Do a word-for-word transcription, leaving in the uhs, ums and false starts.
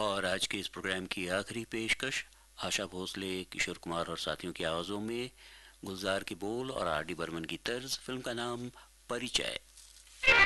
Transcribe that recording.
और आज के इस प्रोग्राम की आखिरी पेशकश आशा भोसले, किशोर कुमार और साथियों की आवाज़ों में, गुलजार के बोल और आर डी बर्मन की तर्ज। फिल्म का नाम परिचय।